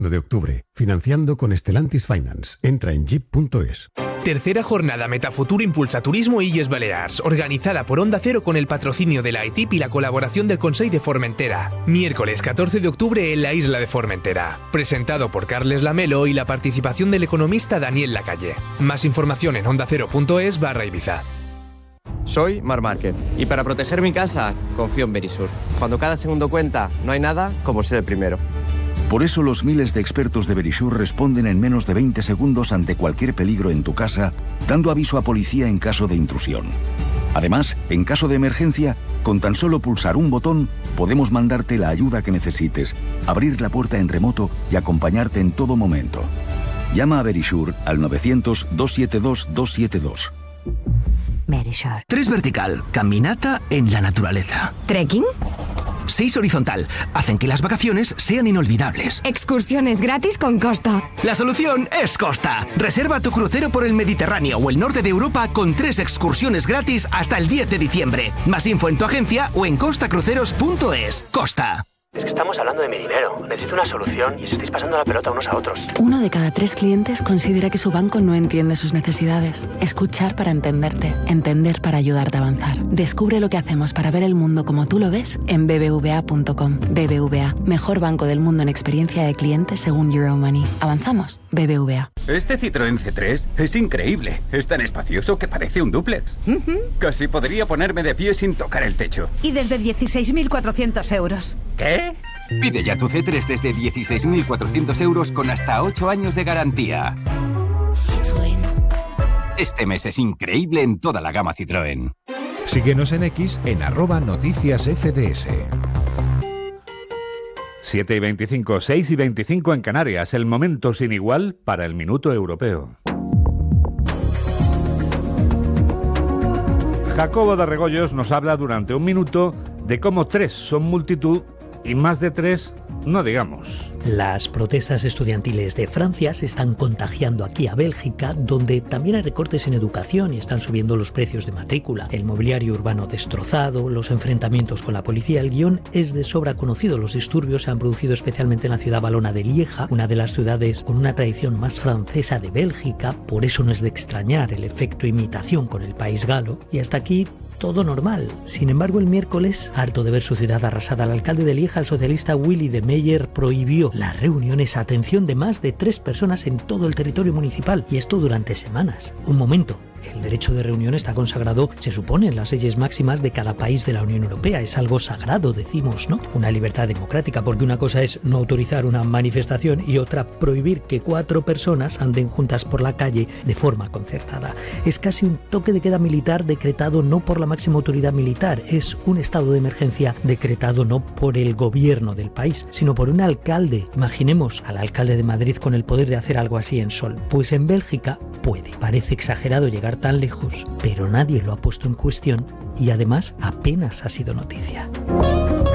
1 de octubre, financiando con Stellantis Finance. Entra en jeep.es. Tercera jornada Metafuturo Impulsa Turismo Illes Balears, organizada por Onda Cero con el patrocinio de la ETIP y la colaboración del Consell de Formentera. Miércoles 14 de octubre en la isla de Formentera. Presentado por Carles Lamelo y la participación del economista Daniel Lacalle. Más información en ondacero.es/Ibiza. Soy Marc Márquez y para proteger mi casa confío en Verisur. Cuando cada segundo cuenta, no hay nada como ser el primero. Por eso los miles de expertos de Verisur responden en menos de 20 segundos ante cualquier peligro en tu casa, dando aviso a policía en caso de intrusión. Además, en caso de emergencia, con tan solo pulsar un botón, podemos mandarte la ayuda que necesites, abrir la puerta en remoto y acompañarte en todo momento. Llama a Verisur al 900-272-272. Verisur. 3 vertical, caminata en la naturaleza. ¿Trekking? 6 horizontal, hacen que las vacaciones sean inolvidables. Excursiones gratis con Costa. La solución es Costa. Reserva tu crucero por el Mediterráneo o el norte de Europa con 3 excursiones gratis hasta el 10 de diciembre. Más info en tu agencia o en costacruceros.es. Costa. Es que estamos hablando de mi dinero. Necesito una solución y os estáis pasando la pelota unos a otros. 1 de cada 3 clientes considera que su banco no entiende sus necesidades. Escuchar para entenderte. Entender para ayudarte a avanzar. Descubre lo que hacemos para ver el mundo como tú lo ves en bbva.com. BBVA, mejor banco del mundo en experiencia de cliente según Euromoney. ¿Avanzamos? BBVA. Este Citroën C3 es increíble. Es tan espacioso que parece un dúplex. Casi podría ponerme de pie sin tocar el techo. Y desde 16.400 euros. ¿Qué? Pide ya tu C3 desde 16.400 euros con hasta 8 años de garantía. Citroën. Este mes es increíble en toda la gama Citroën. Síguenos en X en @noticiasfds. 7:25, 6:25 en Canarias. El momento sin igual para el Minuto Europeo. Jacobo de Regoyos nos habla durante un minuto de cómo 3 son multitud y más de 3 no digamos. Las protestas estudiantiles de Francia se están contagiando aquí a Bélgica, donde también hay recortes en educación y están subiendo los precios de matrícula. El mobiliario urbano destrozado, los enfrentamientos con la policía. El guión es de sobra conocido. Los disturbios se han producido especialmente en la ciudad valona de Lieja, una de las ciudades con una tradición más francesa de Bélgica. Por eso no es de extrañar el efecto imitación con el país galo. Y hasta aquí todo normal. Sin embargo, el miércoles, harto de ver su ciudad arrasada, el alcalde de Lieja, el socialista Willy de Meyer, prohibió las reuniones a atención de más de 3 personas en todo el territorio municipal, y esto durante semanas. Un momento. El derecho de reunión está consagrado, se supone, en las leyes máximas de cada país de la Unión Europea. Es algo sagrado, decimos, ¿no? Una libertad democrática, porque una cosa es no autorizar una manifestación y otra prohibir que 4 personas anden juntas por la calle de forma concertada. Es casi un toque de queda militar decretado no por la máxima autoridad militar. Es un estado de emergencia decretado no por el gobierno del país, sino por un alcalde. Imaginemos al alcalde de Madrid con el poder de hacer algo así en Sol. Pues en Bélgica puede. Parece exagerado llegar tan lejos, pero nadie lo ha puesto en cuestión y además apenas ha sido noticia.